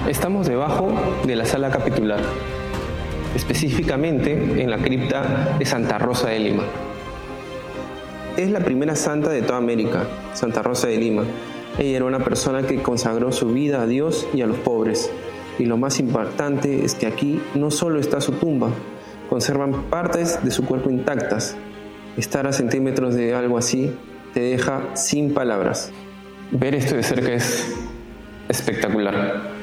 Estamos debajo de la sala capitular, específicamente en la cripta de Santa Rosa de Lima. Es la primera santa de toda América, Santa Rosa de Lima. Ella era una persona que consagró su vida a Dios y a los pobres. Y lo más importante es que aquí no solo está su tumba, conservan partes de su cuerpo intactas. Estar a centímetros de algo así te deja sin palabras. Ver esto de cerca es espectacular.